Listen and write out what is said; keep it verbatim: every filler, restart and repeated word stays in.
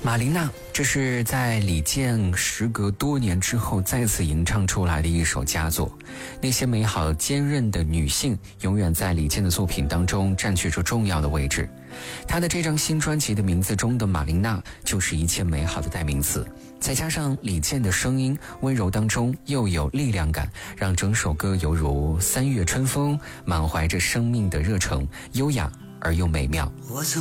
马琳娜，这是在李健时隔多年之后再次吟唱出来的一首佳作。那些美好坚韧的女性永远在李健的作品当中占据着重要的位置。他的这张新专辑的名字中的马琳娜就是一切美好的代名词，再加上李健的声音温柔当中又有力量感，让整首歌犹如三月春风，满怀着生命的热诚，优雅而又美妙。 我曾